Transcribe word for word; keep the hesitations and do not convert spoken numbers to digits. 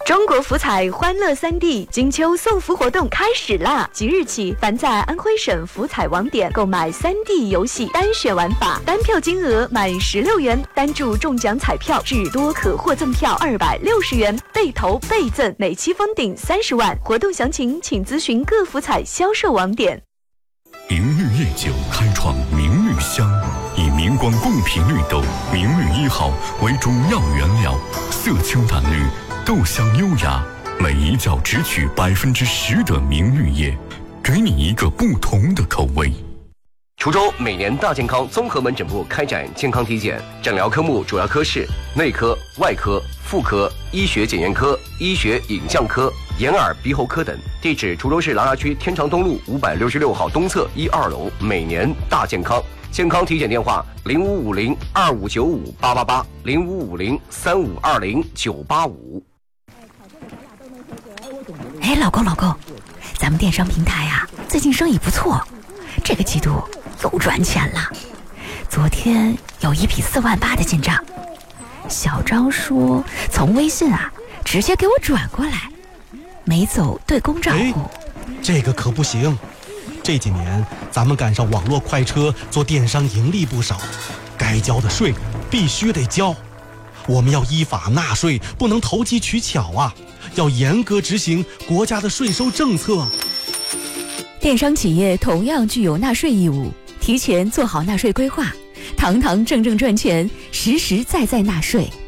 中国福彩欢乐三 D 金秋送福活动开始啦！即日起，凡在安徽省福彩网点购买三 D 游戏单选玩法，单票金额满十六元，单注中奖彩票至多可获赠票二百六十元，倍投倍赠，每期封顶三十万。活动详情请咨询各福彩销售网点。 明绿夜酒开创明绿香，以明光贡品绿豆明绿一号为主要原料，色清淡绿，豆香优雅，每一窖只取百分之十的明绿叶，给你一个不同的口味。 滁州每年大健康综合门诊部开展健康体检，诊疗科目主要科室内科、外科、妇科、医学检验科、医学影像科、眼耳鼻喉科等。地址：滁州市琅琊区天长东路五百六十六号东侧一二楼。每年大健康，健康体检电话：零五五零二五九五八八八，零五五零三五二零九八五。 哎，老公，老公，咱们电商平台啊，最近生意不错，这个季度又赚钱了。昨天有一笔四万八的进账，小张说从微信啊直接给我转过来，没走对公账户。 这个可不行，这几年咱们赶上网络快车，做电商盈利不少，该交的税必须得交。我们要依法纳税，不能投机取巧啊，要严格执行国家的税收政策。 电商企业同样具有纳税义务，提前做好纳税规划，堂堂正正赚钱，实实在在纳税。